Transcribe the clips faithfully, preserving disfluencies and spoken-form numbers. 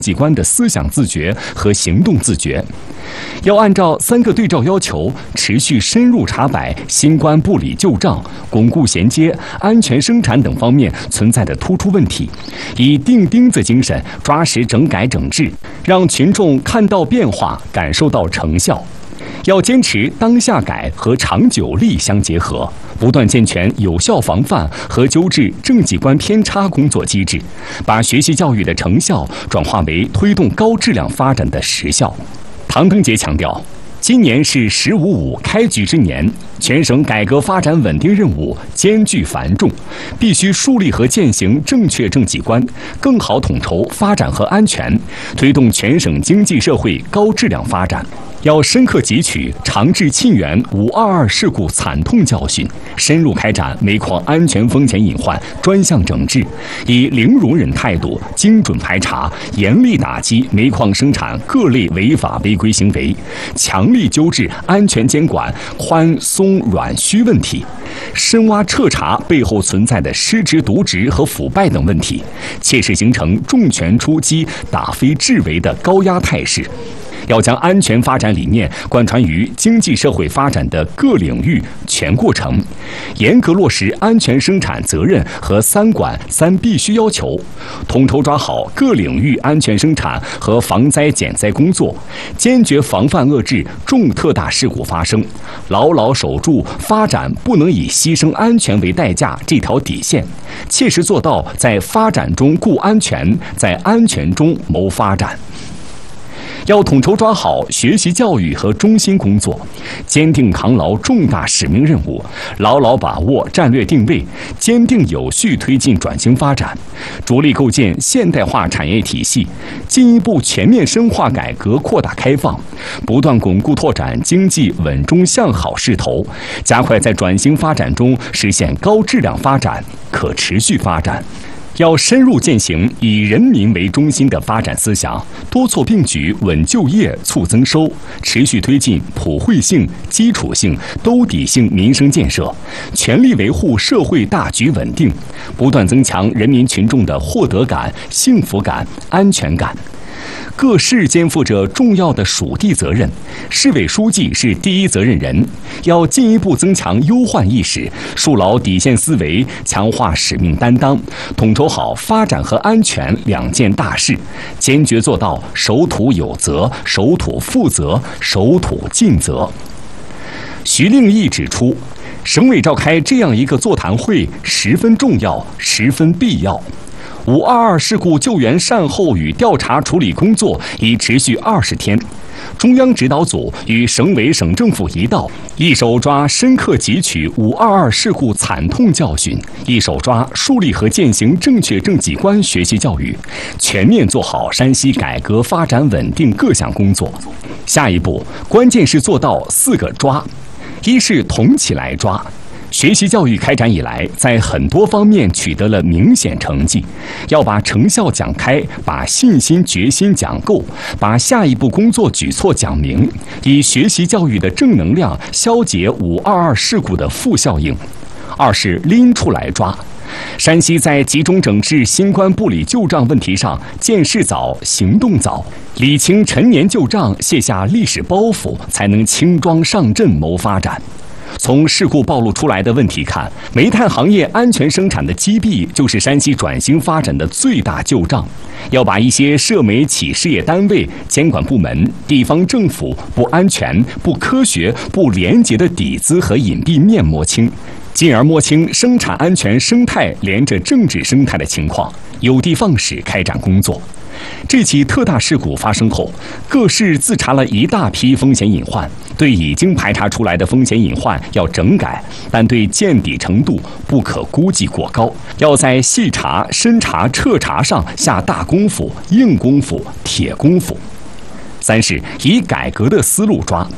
机关的思想自觉和行动自觉，要按照三个对照要求，持续深入查摆新冠部里旧账、巩固衔接、安全生产等方面存在的突出问题，以钉钉子精神抓实整改整治，让群众看到变化，感受到成效。要坚持当下改和长久力相结合，不断健全有效防范和纠治政绩观偏差工作机制，把学习教育的成效转化为推动高质量发展的实效。唐登杰强调，今年是“十五五”开局之年，全省改革发展稳定任务艰巨繁重，必须树立和践行正确政绩观，更好统筹发展和安全，推动全省经济社会高质量发展。要深刻汲取长治沁园五二二事故惨痛教训，深入开展煤矿安全风险隐患专项整治，以零容忍态度精准排查，严厉打击煤矿生产各类违法违规行为，强力纠治安全监管宽松软虚问题，深挖彻查背后存在的失职渎职和腐败等问题，切实形成重拳出击、打非治为的高压态势。要将安全发展理念贯穿于经济社会发展的各领域全过程，严格落实安全生产责任和三管三必须要求，统筹抓好各领域安全生产和防灾减灾工作，坚决防范遏制重特大事故发生，牢牢守住发展不能以牺牲安全为代价这条底线，切实做到在发展中顾安全，在安全中谋发展。要统筹抓好学习教育和中心工作，坚定扛牢重大使命任务，牢牢把握战略定位，坚定有序推进转型发展，着力构建现代化产业体系，进一步全面深化改革扩大开放，不断巩固拓展经济稳中向好势头，加快在转型发展中实现高质量发展、可持续发展。要深入践行以人民为中心的发展思想，多措并举稳就业、促增收，持续推进普惠性、基础性、兜底性民生建设，全力维护社会大局稳定，不断增强人民群众的获得感、幸福感、安全感。各市肩负着重要的属地责任，市委书记是第一责任人，要进一步增强忧患意识，树牢底线思维，强化使命担当，统筹好发展和安全两件大事，坚决做到守土有责、守土负责、守土尽责。徐令义指出，省委召开这样一个座谈会十分重要，十分必要。五二二事故救援善后与调查处理工作已持续二十天，中央指导组与省委省政府一道，一手抓深刻汲取五二二事故惨痛教训，一手抓树立和践行正确政绩观学习教育，全面做好山西改革发展稳定各项工作。下一步，关键是做到四个抓：一是统起来抓。学习教育开展以来，在很多方面取得了明显成绩，要把成效讲开，把信心决心讲够，把下一步工作举措讲明，以学习教育的正能量消解五二二事故的负效应。二是拎出来抓。山西在集中整治新冠部里旧账问题上，见识早、行动早，理清陈年旧账，卸下历史包袱，才能轻装上阵谋发展。从事故暴露出来的问题看，煤炭行业安全生产的积弊就是山西转型发展的最大旧账。要把一些涉煤企事业单位、监管部门、地方政府不安全、不科学、不廉洁的底子和隐蔽面摸清，进而摸清生产安全生态连着政治生态的情况，有的放矢开展工作。这起特大事故发生后，各市自查了一大批风险隐患，对已经排查出来的风险隐患要整改，但对见底程度不可估计过高，要在细查、深查、彻查上下大功夫、硬功夫、铁功夫。三是以改革的思路抓，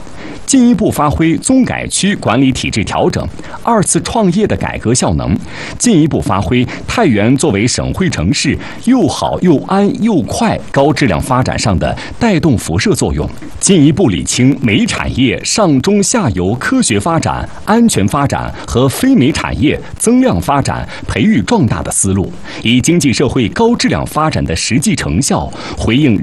进一步发挥综改区管理体制调整、二次创业的改革效能，进一步发挥太原作为省会城市又好又安又快高质量发展上的带动辐射作用，进一步理清煤产业上中下游科学发展、安全发展和非煤产业增量发展、培育壮大的思路，以经济社会高质量发展的实际成效回应